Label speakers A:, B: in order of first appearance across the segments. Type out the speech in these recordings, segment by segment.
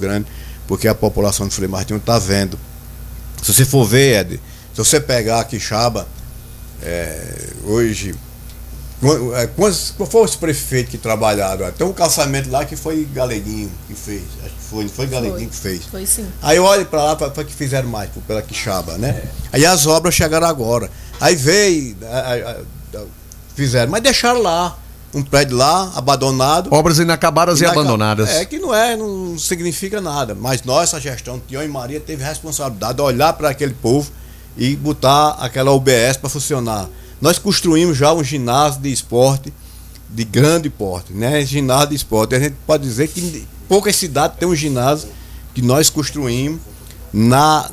A: grande, porque a população de Frei Martinho está vendo. Se você for ver, Ed, se você pegar a Quixaba, hoje, qual foi os prefeitos que trabalharam? Tem um calçamento lá que foi Galeguinho que fez, acho que foi Galeguinho que fez.
B: Foi sim.
A: Aí olha para lá, para que fizeram mais pela Quixaba, né? Aí as obras chegaram agora. Aí veio, fizeram, mas deixaram lá, um prédio lá, abandonado.
C: Obras inacabadas e abandonadas.
A: Que não significa nada. Mas nossa gestão, Tião e Maria, teve responsabilidade de olhar para aquele povo e botar aquela UBS para funcionar. Nós construímos já um ginásio de esporte de grande porte, né? Ginásio de esporte. A gente pode dizer que poucas cidades têm um ginásio que nós construímos na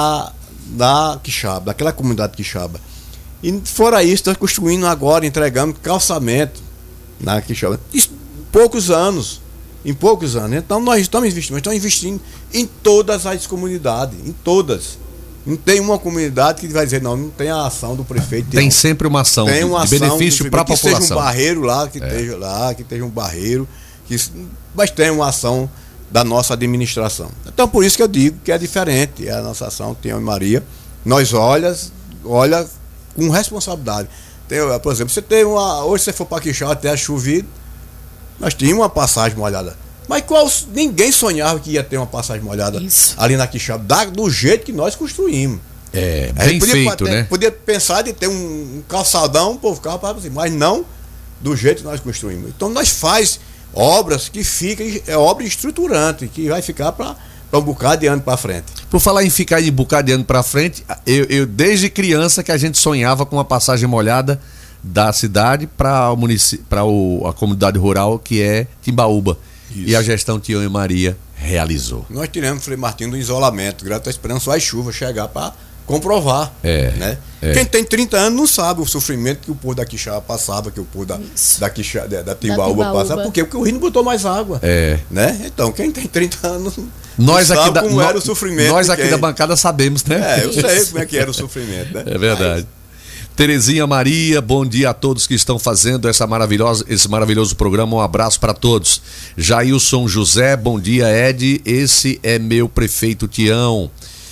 A: Quixaba, naquela comunidade Quixaba. E fora isso, nós construindo agora, entregando calçamento na Quixaba. Em poucos anos. Então nós estamos investindo em todas as comunidades, em todas. Não tem uma comunidade que vai dizer, não tem a ação do prefeito.
C: Tem sempre uma ação de benefício para a população.
A: Que seja um barreiro lá, que esteja um barreiro, mas tem uma ação da nossa administração. Então por isso que eu digo que é diferente. A nossa ação, Tião e Maria, nós olha com responsabilidade. Por exemplo, hoje você for para Quixaba até chovido, nós tínhamos uma passagem molhada. Mas ninguém sonhava que ia ter uma passagem molhada ali na Quixaba, do jeito que nós construímos.
C: Bem feito, né?
A: Podia pensar de ter um calçadão, o povo ficava para assim, mas não do jeito que nós construímos. Então nós faz obras que ficam, obra estruturante, que vai ficar para um bocado de ano para frente.
C: Por falar em ficar de um bocado de ano para frente, eu desde criança que a gente sonhava com uma passagem molhada da cidade para a comunidade rural, que é Timbaúba. Isso. E a gestão Tião e Maria realizou.
A: Nós tiramos Frei Martinho do isolamento, está esperando só as chuvas chegar para comprovar. Né? Quem tem 30 anos não sabe o sofrimento que o povo da Quixaba passava, que o povo da Timbaúba passava. Por quê? Porque o rio não botou mais água. Né? Então, quem tem 30 anos
C: nós
A: não
C: aqui
A: sabe como era o sofrimento.
C: Nós aqui da bancada sabemos, né?
A: Eu sei como é que era o sofrimento. Né?
C: É verdade. Terezinha Maria, bom dia a todos que estão fazendo esse maravilhoso programa, um abraço para todos. Jailson José, bom dia Ed, esse é meu prefeito Tião.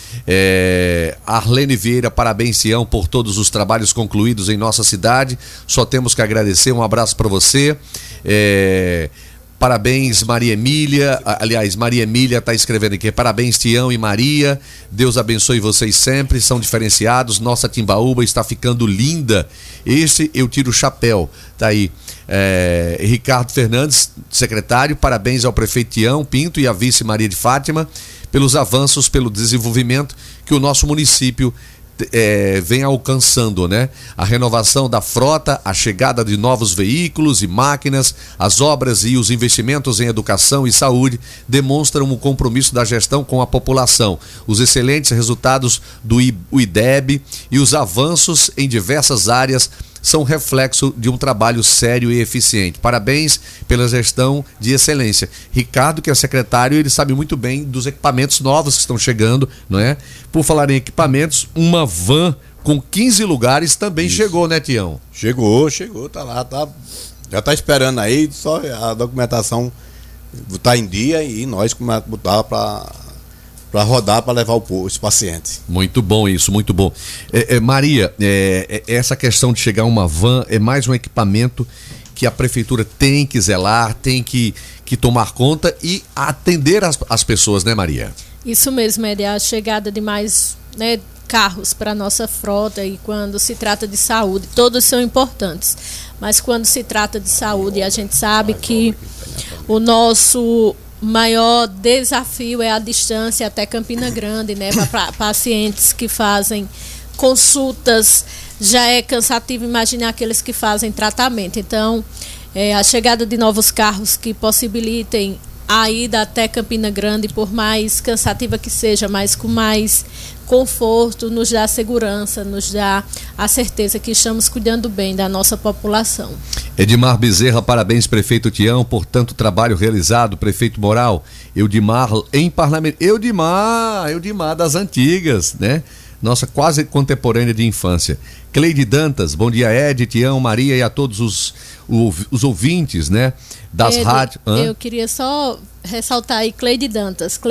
C: Arlene Vieira, parabéns Tião por todos os trabalhos concluídos em nossa cidade, só temos que agradecer, um abraço para você. Parabéns Maria Emília, aliás, Maria Emília está escrevendo aqui, parabéns Tião e Maria, Deus abençoe vocês sempre, são diferenciados, nossa Timbaúba está ficando linda, esse eu tiro o chapéu, tá aí. Ricardo Fernandes, secretário, parabéns ao prefeito Tião Pinto e à vice Maria de Fátima, pelos avanços, pelo desenvolvimento que o nosso município vem alcançando, né? A renovação da frota, a chegada de novos veículos e máquinas, as obras e os investimentos em educação e saúde demonstram o compromisso da gestão com a população. Os excelentes resultados do IDEB e os avanços em diversas áreas são reflexo de um trabalho sério e eficiente. Parabéns pela gestão de excelência. Ricardo, que é secretário, ele sabe muito bem dos equipamentos novos que estão chegando, não é? Por falar em equipamentos, uma van com 15 lugares também chegou, né, Tião?
A: Chegou, tá lá, já tá esperando aí, só a documentação tá em dia e nós botar para rodar, para levar os pacientes.
C: Muito bom isso, muito bom. Maria, essa questão de chegar uma van é mais um equipamento que a prefeitura tem que zelar, tem que tomar conta e atender as pessoas, né, Maria?
B: Isso mesmo, é a chegada de mais, né, carros para a nossa frota, e quando se trata de saúde, todos são importantes, mas quando se trata de saúde, a gente sabe que o nosso maior desafio é a distância até Campina Grande, né, para pacientes que fazem consultas, já é cansativo imaginar aqueles que fazem tratamento. Então, a chegada de novos carros que possibilitem a ida até Campina Grande, por mais cansativa que seja, mas com mais conforto, nos dá segurança, nos dá a certeza que estamos cuidando bem da nossa população.
C: Edmar Bezerra, parabéns prefeito Tião por tanto trabalho realizado, prefeito Moral. Eudimar em parlamento, Eudimar das antigas, né? Nossa quase contemporânea de infância. Cleide Dantas, bom dia Ed, Tião, Maria e a todos os ouvintes, né? Das rádios.
B: Eu queria só ressaltar aí Cleide Dantas.